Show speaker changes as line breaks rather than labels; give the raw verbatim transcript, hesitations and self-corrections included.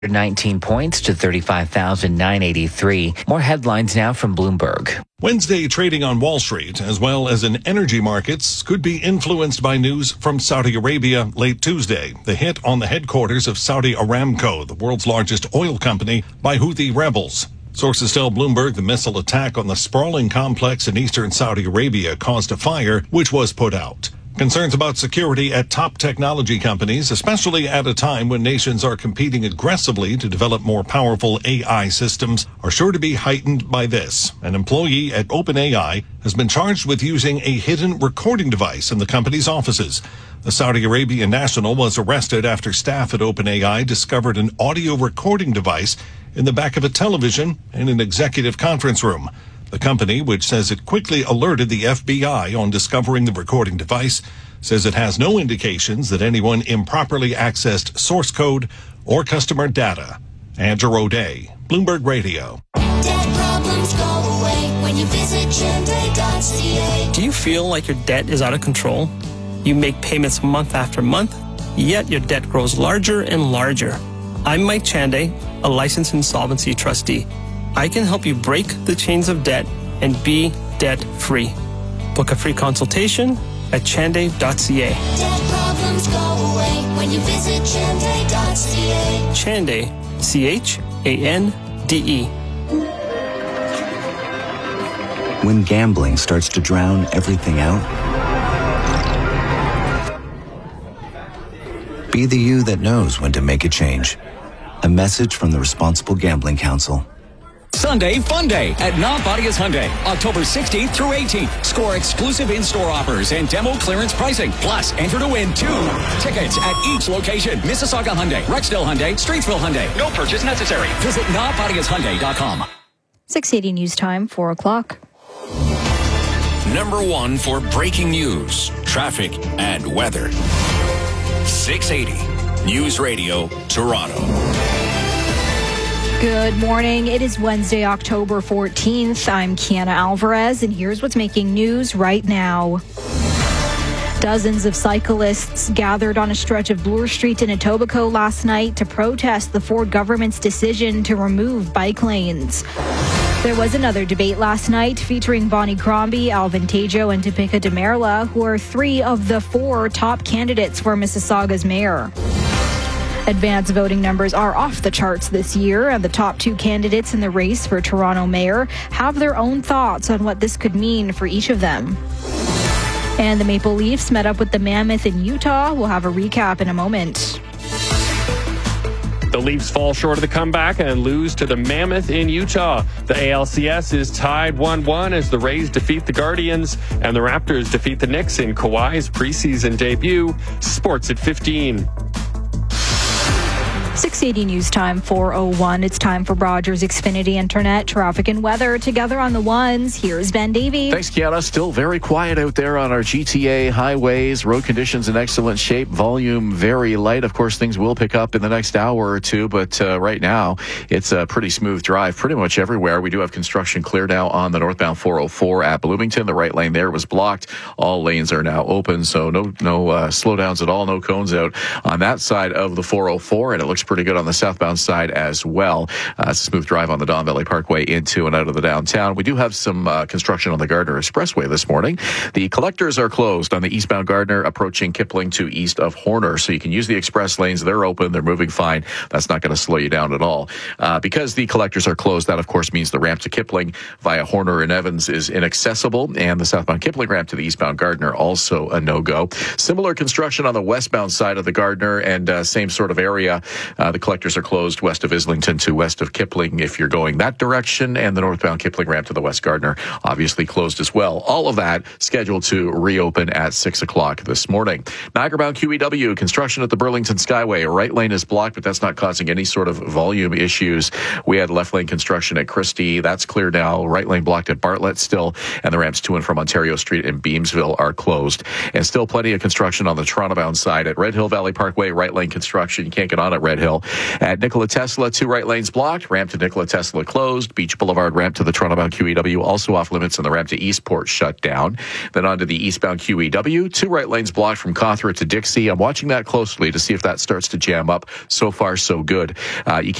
nineteen points to thirty-five thousand nine hundred eighty-three. More headlines now from Bloomberg.
Wednesday trading on Wall Street, as well as in energy markets, could be influenced by news from Saudi Arabia late Tuesday. The hit on the headquarters of Saudi Aramco, the world's largest oil company, by Houthi rebels. Sources tell Bloomberg the missile attack on the sprawling complex in eastern Saudi Arabia caused a fire, which was put out. Concerns about security at top technology companies, especially at a time when nations are competing aggressively to develop more powerful A I systems, are sure to be heightened by this. An employee at OpenAI has been charged with using a hidden recording device in the company's offices. The Saudi Arabian national was arrested after staff at OpenAI discovered an audio recording device in the back of a television in an executive conference room. The company, which says it quickly alerted the F B I on discovering the recording device, says it has no indications that anyone improperly accessed source code or customer data. Andrew O'Day, Bloomberg Radio.
Debt problems go away when you visit Chende dot c a.
Do you feel like your debt is out of control? You make payments month after month, yet your debt grows larger and larger. I'm Mike Chande, a licensed insolvency trustee. I can help you break the chains of debt and be debt-free. Book a free consultation at chande dot c a.
Debt problems go away when you visit Chende dot c a.
Chande, C H A N D E.
When gambling starts to drown everything out, be the you that knows when to make a change. A message from the Responsible Gambling Council.
Sunday Fun Day at Not Bodies Hyundai, October sixteenth through eighteenth. Score exclusive in-store offers and demo clearance pricing. Plus, enter to win two tickets at each location. Mississauga Hyundai, Rexdale Hyundai, Streetsville Hyundai. No purchase necessary. Visit not bodies hyundai dot com.
six eighty News Time, four o'clock.
Number one for breaking news, traffic, and weather. six eighty News Radio, Toronto.
Good morning. It is Wednesday, October fourteenth. I'm Kiana Alvarez, and here's what's making news right now. Dozens of cyclists gathered on a stretch of Bloor Street in Etobicoke last night to protest the Ford government's decision to remove bike lanes. There was another debate last night featuring Bonnie Crombie, Alvin Tejo, and Topeka Demerla, who are three of the four top candidates for Mississauga's mayor. Advance voting numbers are off the charts this year, and the top two candidates in the race for Toronto mayor have their own thoughts on what this could mean for each of them. And the Maple Leafs met up with the Mammoth in Utah. We'll have a recap in a moment.
The Leafs fall short of the comeback and lose to the Mammoth in Utah. The A L C S is tied one one as the Rays defeat the Guardians and the Raptors defeat the Knicks in Kawhi's preseason debut. Sports at fifteen.
six eighty News Time, four oh one. It's time for Rogers Xfinity Internet, traffic and weather together on the ones. Here's Ben Davey.
Thanks, Kiana. Still very quiet out there on our G T A highways. Road conditions in excellent shape. Volume very light. Of course, things will pick up in the next hour or two, but uh, right now it's a pretty smooth drive pretty much everywhere. We do have construction clear now on the northbound four oh four at Bloomington. The right lane there was blocked. All lanes are now open, so no no uh, slowdowns at all. No cones out on that side of the four oh four, and it looks pretty good on the southbound side as well. Uh, it's a smooth drive on the Don Valley Parkway into and out of the downtown. We do have some uh, construction on the Gardner Expressway this morning. The collectors are closed on the eastbound Gardner approaching Kipling to east of Horner, so you can use the express lanes. They're open. They're moving fine. That's not going to slow you down at all. Uh, because the collectors are closed, that of course means the ramp to Kipling via Horner and Evans is inaccessible, and the southbound Kipling ramp to the eastbound Gardner also a no-go. Similar construction on the westbound side of the Gardner and uh, same sort of area. Uh, the collectors are closed west of Islington to west of Kipling if you're going that direction, and the northbound Kipling ramp to the West Gardner obviously closed as well. All of that scheduled to reopen at six o'clock this morning. Niagara-bound Q E W, construction at the Burlington Skyway. Right lane is blocked, but that's not causing any sort of volume issues. We had left lane construction at Christie. That's clear now. Right lane blocked at Bartlett still, and the ramps to and from Ontario Street and Beamsville are closed. And still plenty of construction on the Toronto-bound side at Red Hill Valley Parkway. Right lane construction. You can't get on at Red Hill. At Nikola Tesla, two right lanes blocked. Ramp to Nikola Tesla closed. Beach Boulevard ramp to the Toronto-bound Q E W also off limits, and the ramp to Eastport shut down. Then on to the eastbound Q E W. Two right lanes blocked from Cawthra to Dixie. I'm watching that closely to see if that starts to jam up. So far, so good. Uh, you